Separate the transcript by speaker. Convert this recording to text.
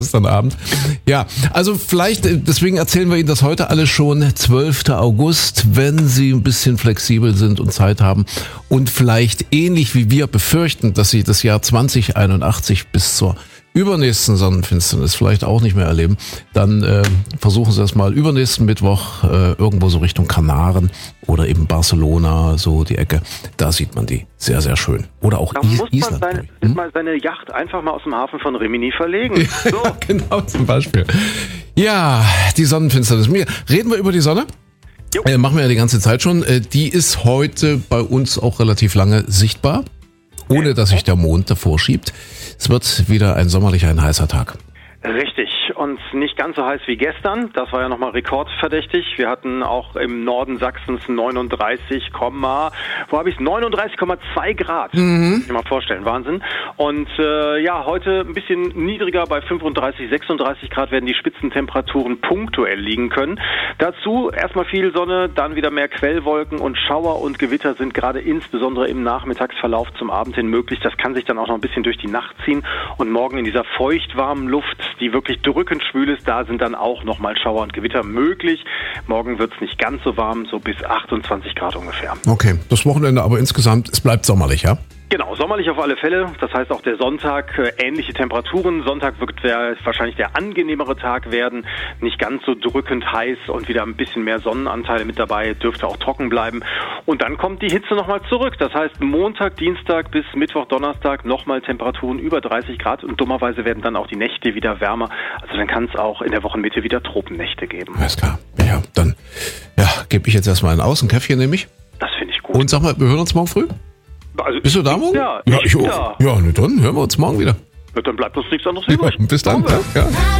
Speaker 1: ist dann Abend. Ja, also vielleicht, deswegen erzählen wir Ihnen das heute alles schon, 12. August, wenn Sie ein bisschen flexibel sind und Zeit haben und vielleicht ähnlich wie wir befürchten, dass Sie das Jahr 2081 bis zur übernächsten Sonnenfinsternis vielleicht auch nicht mehr erleben, dann versuchen Sie das mal übernächsten Mittwoch irgendwo so Richtung Kanaren oder eben Barcelona, so die Ecke. Da sieht man die sehr, sehr schön. Oder auch Island.
Speaker 2: Mal seine Yacht einfach mal aus dem Hafen von Rimini verlegen.
Speaker 1: So. Ja, genau, zum Beispiel. Ja, die Sonnenfinsternis. Reden wir über die Sonne? Machen wir ja die ganze Zeit schon. Die ist heute bei uns auch relativ lange sichtbar, ohne dass sich der Mond davor schiebt. Es wird wieder ein sommerlicher, ein heißer Tag.
Speaker 2: Richtig. Und nicht ganz so heiß wie gestern. Das war ja nochmal rekordverdächtig. Wir hatten auch im Norden Sachsens 39,2 Grad. Muss ich mal vorstellen. Wahnsinn. Und heute ein bisschen niedriger. Bei 35, 36 Grad werden die Spitzentemperaturen punktuell liegen können. Dazu erstmal viel Sonne, dann wieder mehr Quellwolken und Schauer und Gewitter sind gerade insbesondere im Nachmittagsverlauf zum Abend hin möglich. Das kann sich dann auch noch ein bisschen durch die Nacht ziehen. Und morgen in dieser feuchtwarmen Luft, die wirklich drückend schwül ist, da sind dann auch nochmal Schauer und Gewitter möglich. Morgen wird es nicht ganz so warm, so bis 28 Grad ungefähr.
Speaker 1: Okay, das Wochenende aber insgesamt, es bleibt sommerlich, ja?
Speaker 2: Genau, sommerlich auf alle Fälle. Das heißt auch der Sonntag, ähnliche Temperaturen. Sonntag wird wahrscheinlich der angenehmere Tag werden. Nicht ganz so drückend heiß und wieder ein bisschen mehr Sonnenanteile mit dabei. Dürfte auch trocken bleiben. Und dann kommt die Hitze nochmal zurück. Das heißt Montag, Dienstag bis Mittwoch, Donnerstag nochmal Temperaturen über 30 Grad. Und dummerweise werden dann auch die Nächte wieder wärmer. Also dann kann es auch in der Wochenmitte wieder Tropennächte geben.
Speaker 1: Alles klar. Ja, dann gebe ich jetzt erstmal einen aus. Ein Käffchen nehme ich.
Speaker 2: Das finde ich gut.
Speaker 1: Und sag mal, wir hören uns morgen früh?
Speaker 2: Also,
Speaker 1: bist du da morgen?
Speaker 2: Ja,
Speaker 1: ich auch. Ja, dann hören wir uns morgen wieder.
Speaker 2: Ja, dann bleibt uns nichts anderes übrig.
Speaker 1: Bis dann. Ja.